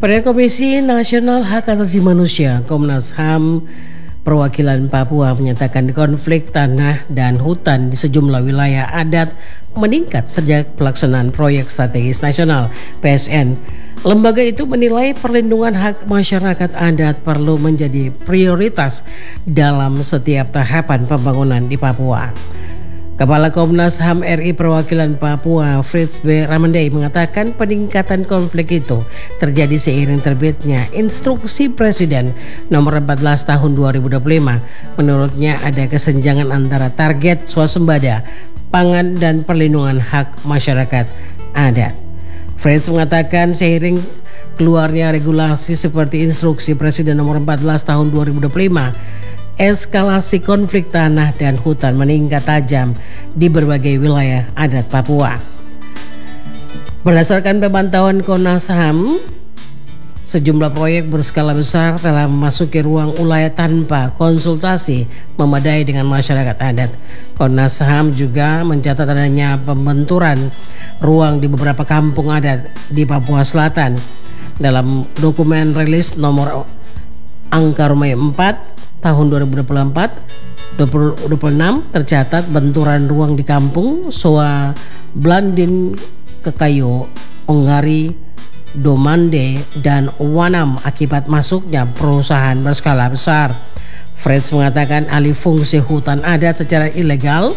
Pada Komisi Nasional Hak Asasi Manusia Komnas HAM perwakilan Papua menyatakan konflik tanah dan hutan di sejumlah wilayah adat meningkat sejak pelaksanaan proyek strategis nasional (PSN). Lembaga itu menilai perlindungan hak masyarakat adat perlu menjadi prioritas dalam setiap tahapan pembangunan di Papua. Kepala Komnas HAM RI perwakilan Papua, Fritz B. Ramandai, mengatakan peningkatan konflik itu terjadi seiring terbitnya Instruksi Presiden Nomor 14 Tahun 2025. Menurutnya ada kesenjangan antara target swasembada pangan dan perlindungan hak masyarakat adat. Fritz mengatakan seiring keluarnya regulasi seperti Instruksi Presiden Nomor 14 Tahun 2025, eskalasi konflik tanah dan hutan meningkat tajam di berbagai wilayah adat Papua. Berdasarkan pemantauan Komnas HAM, sejumlah proyek berskala besar telah memasuki ruang wilayah tanpa konsultasi memadai dengan masyarakat adat. Komnas HAM juga mencatat adanya pembenturan ruang di beberapa kampung adat di Papua Selatan. Dalam dokumen rilis nomor angka Rumai 4 tahun 2024-26 tercatat benturan ruang di kampung Soa Blandin, Kekayo, Onggari, Domande, dan Wanam akibat masuknya perusahaan berskala besar. Fritz mengatakan alih fungsi hutan adat secara ilegal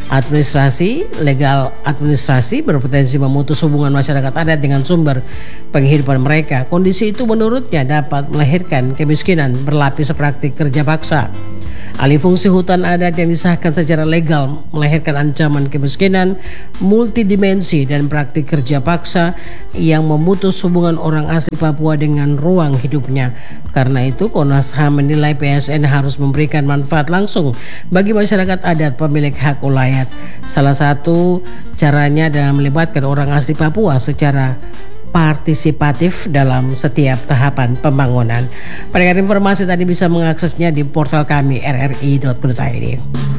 administrasi berpotensi memutus hubungan masyarakat adat dengan sumber penghidupan mereka. Kondisi itu menurutnya dapat melahirkan kemiskinan berlapis praktik kerja paksa. Alih fungsi hutan adat yang disahkan secara legal melahirkan ancaman kemiskinan multidimensi dan praktik kerja paksa yang memutus hubungan orang asli Papua dengan ruang hidupnya. Karena itu Komnas HAM menilai PSN harus memberikan manfaat langsung bagi masyarakat adat pemilik hak ulayat. Salah satu caranya adalah melibatkan orang asli Papua secara partisipatif dalam setiap tahapan pembangunan. Pendengar informasi tadi bisa mengaksesnya di portal kami rri.co.id.